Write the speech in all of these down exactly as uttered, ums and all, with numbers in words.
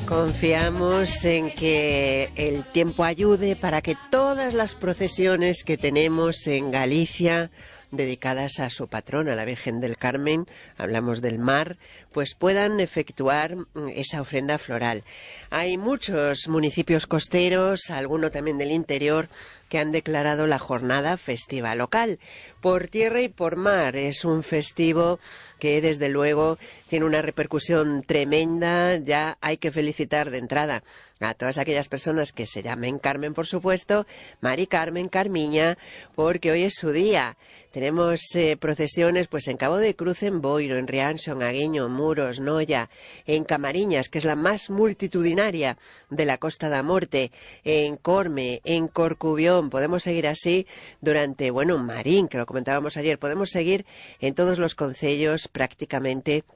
Confiamos en que el tiempo ayude para que todas las procesiones que tenemos en Galicia dedicadas a su patrona, la Virgen del Carmen, hablamos del mar, pues puedan efectuar esa ofrenda floral. Hay muchos municipios costeros, alguno también del interior, que han declarado la jornada festiva local. Por tierra y por mar es un festivo que desde luego tiene una repercusión tremenda. Ya hay que felicitar de entrada a todas aquellas personas que se llamen Carmen, por supuesto, Mari Carmen, Carmiña, porque hoy es su día. Tenemos eh, procesiones pues en Cabo de Cruz, en Boiro, en Rianxo, en Aguiño, Muros, Noia, en Camariñas, que es la más multitudinaria de la Costa da Morte, en Corme, en Corcubión. Podemos seguir así durante, bueno, Marín, que lo comentábamos ayer, podemos seguir en todos los concellos prácticamente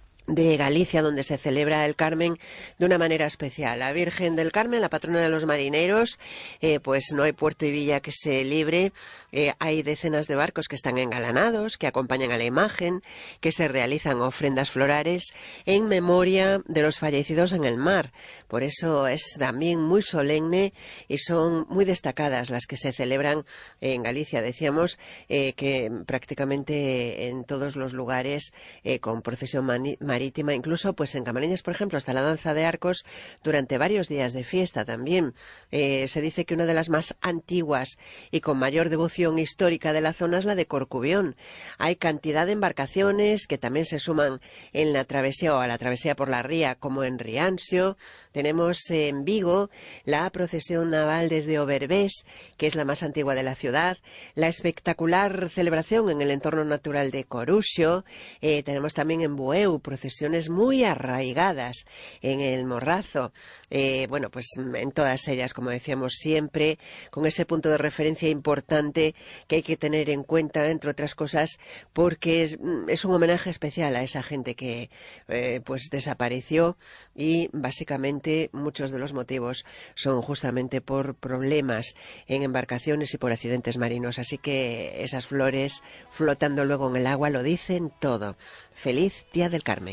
de Galicia, donde se celebra el Carmen de una manera especial. La Virgen del Carmen, la patrona de los marineros, eh, pues no hay puerto y villa que se libre. Eh, hay decenas de barcos que están engalanados, que acompañan a la imagen, que se realizan ofrendas florales en memoria de los fallecidos en el mar. Por eso es también muy solemne y son muy destacadas las que se celebran en Galicia. Decíamos eh, que prácticamente en todos los lugares eh, con procesión marítima, incluso pues en Camariñas, por ejemplo, hasta la danza de arcos durante varios días de fiesta también. Eh, se dice que una de las más antiguas y con mayor devoción histórica de la zona es la de Corcubión. Hay cantidad de embarcaciones que también se suman en la travesía o a la travesía por la ría, como en Rianxo. Tenemos en Vigo la procesión naval desde Oberbés, que es la más antigua de la ciudad, la espectacular celebración en el entorno natural de Coruxo. Eh, tenemos también en Bueu procesiones muy arraigadas en el Morrazo. Eh, bueno, pues en todas ellas, como decíamos siempre, con ese punto de referencia importante que hay que tener en cuenta, entre otras cosas, porque es, es un homenaje especial a esa gente que eh, pues desapareció, y básicamente muchos de los motivos son justamente por problemas en embarcaciones y por accidentes marinos. Así que esas flores flotando luego en el agua lo dicen todo. Feliz Día del Carmen.